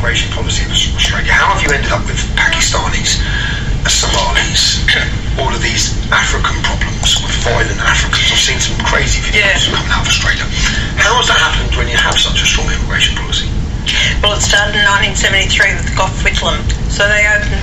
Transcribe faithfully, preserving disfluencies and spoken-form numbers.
immigration policy of Australia. How have you ended up with Pakistanis, Somalis, all of these African problems with violent Africans? I've seen some crazy videos yeah. coming out of Australia. How has that happened when you have such a strong immigration policy? Well, it started in nineteen seventy-three with Gough Whitlam. So they opened